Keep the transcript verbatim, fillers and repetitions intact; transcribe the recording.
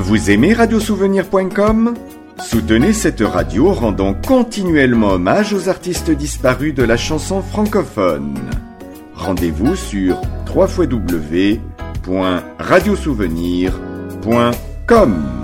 Vous aimez radiosouvenir point com ? Soutenez cette radio rendant continuellement hommage aux artistes disparus de la chanson francophone. Rendez-vous sur w w w point radiosouvenir point com.